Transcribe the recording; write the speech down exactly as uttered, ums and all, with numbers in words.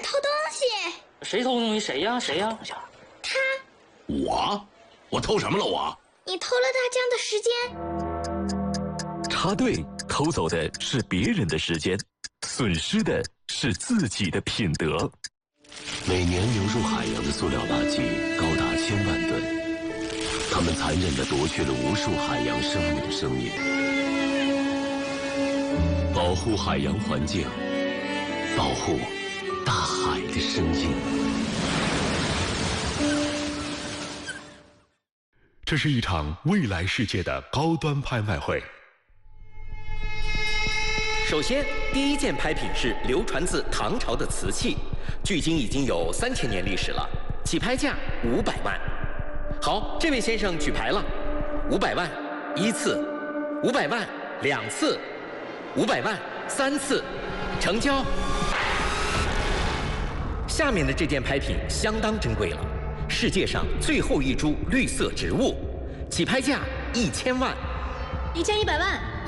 偷东西。 谁偷东西？谁呀？谁呀？ 他。 我？我偷什么了？我？ 你偷了大江的时间。 插队偷走的是别人的时间，损失的是自己的品德。 每年流入海洋的塑料垃圾高达千万吨，它们残忍地夺去了无数海洋生物的生命。保护海洋环境，保护大海的声音。 这是一场未来世界的高端拍卖会。 首先，第一件拍品是流传自唐朝的瓷器，距今已经有三千年历史了，起拍价五百万。好，这位先生举牌了，五百万一次，五百万两次，五百万三次，成交。下面的这件拍品相当珍贵了，世界上最后一株绿色植物，起拍价一千万， 一千一百万。